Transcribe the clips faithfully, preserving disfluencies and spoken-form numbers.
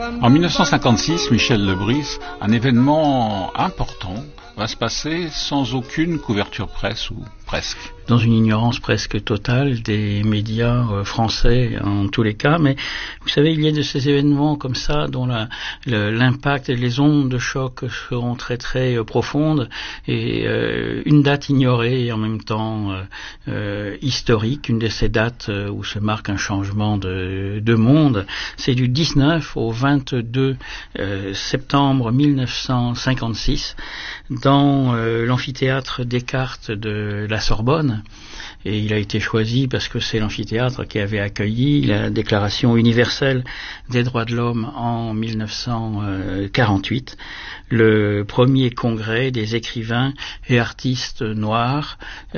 En mille neuf cent cinquante-six, Michel Lebris, un événement important va se passer sans aucune couverture presse, ou presque. Dans une ignorance presque totale des médias euh, français en tous les cas, mais vous savez, il y a de ces événements comme ça dont la, le, l'impact et les ondes de choc seront très très euh, profondes, et euh, une date ignorée et en même temps euh, euh, historique, une de ces dates euh, où se marque un changement de, de monde, c'est du dix-neuf au vingt-deux euh, septembre mille neuf cent cinquante-six dans euh, l'amphithéâtre Descartes de la Sorbonne. Et il a été choisi parce que c'est l'amphithéâtre qui avait accueilli la Déclaration universelle des droits de l'homme en mille neuf cent quarante-huit, le premier congrès des écrivains et artistes noirs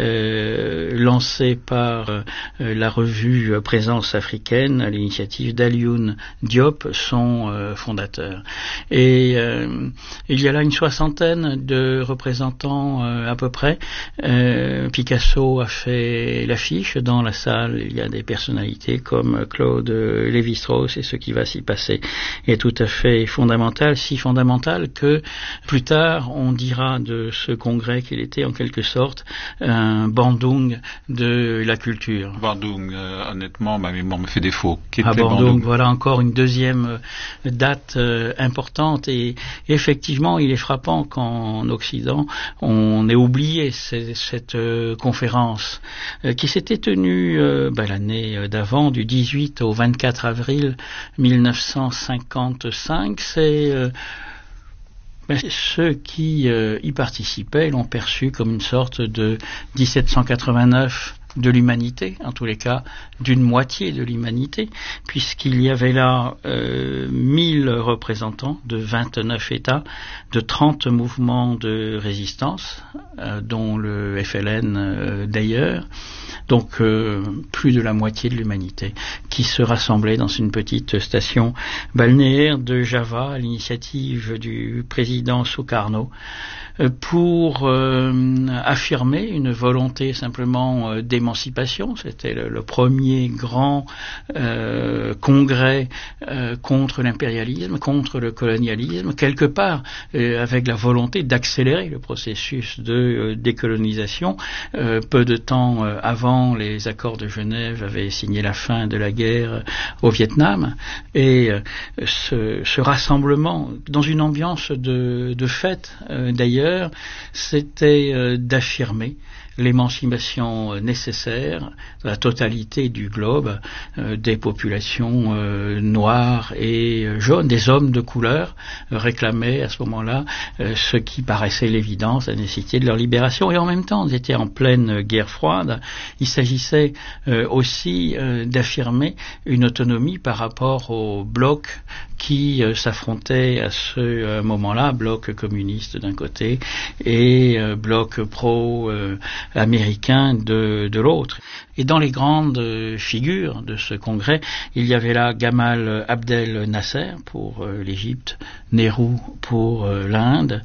euh, lancé par euh, la revue Présence africaine à l'initiative d'Alioune Diop, son euh, fondateur. Et euh, il y a là une soixantaine de représentants euh, à peu près. Euh, Picasso a fait l'affiche. Dans la salle, il y a des personnalités comme Claude Lévi-Strauss, et ce qui va s'y passer est tout à fait fondamental, si fondamental que plus tard on dira de ce congrès qu'il était en quelque sorte un Bandung de la culture. Bandung, euh, honnêtement, ma mémoire me fait défaut. À Bandung, Bandung, voilà encore une deuxième date euh, importante, et effectivement il est frappant qu'en Occident on ait oublié ces, cette euh, conférence euh, qui s'était tenue euh, ben, l'année d'avant, du dix-huit au vingt-quatre avril mille neuf cent cinquante-cinq. C'est euh, ben, ceux qui euh, y participaient l'ont perçu comme une sorte de dix-sept cent quatre-vingt-neuf de l'humanité, en tous les cas d'une moitié de l'humanité, puisqu'il y avait là euh, mille représentants de vingt-neuf États, de trente mouvements de résistance, euh, dont le F L N euh, d'ailleurs, donc euh, plus de la moitié de l'humanité, qui se rassemblait dans une petite station balnéaire de Java à l'initiative du président Sukarno, pour euh, affirmer une volonté simplement euh, d'émancipation. C'était le, le premier grand euh, congrès euh, contre l'impérialisme, contre le colonialisme, quelque part euh, avec la volonté d'accélérer le processus de euh, décolonisation. Euh, peu de temps euh, avant, les accords de Genève avaient signé la fin de la guerre au Vietnam, et euh, ce, ce rassemblement dans une ambiance de, de fête euh, d'ailleurs, c'était euh, d'affirmer l'émancipation nécessaire de la totalité du globe, euh, des populations euh, noires et euh, jaunes, des hommes de couleur euh, réclamaient à ce moment-là euh, ce qui paraissait l'évidence, la nécessité de leur libération. Et en même temps, on était en pleine guerre froide. Il s'agissait euh, aussi euh, d'affirmer une autonomie par rapport au bloc qui euh, s'affrontait à ce euh, moment-là, bloc communiste d'un côté et euh, bloc pro euh, américain de, de l'autre. Et dans les grandes figures de ce congrès, il y avait là Gamal Abdel Nasser pour euh, l'Égypte, Nehru pour euh, l'Inde,